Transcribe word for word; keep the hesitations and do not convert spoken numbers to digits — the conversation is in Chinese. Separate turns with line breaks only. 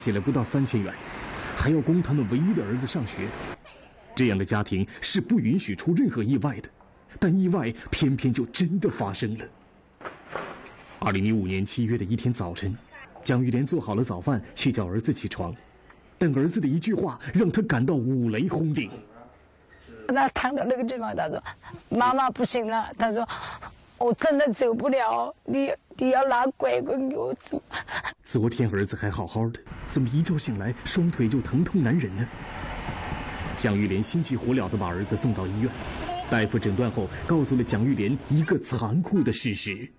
借了不到三千元，还要供他们唯一的儿子上学。这样的家庭是不允许出任何意外的，但意外偏偏就真的发生了。二零一五年七月的一天早晨，蒋玉莲做好了早饭，去叫儿子起床，但儿子的一句话让他感到五雷轰顶。
他躺到那个地方，他说：“妈妈不行了。”他说：“我真的走不了，你你要拿拐棍给我走。”
昨天儿子还好好的，怎么一觉醒来双腿就疼痛难忍呢？蒋玉莲心急火燎地把儿子送到医院，大夫诊断后告诉了蒋玉莲一个残酷的事实。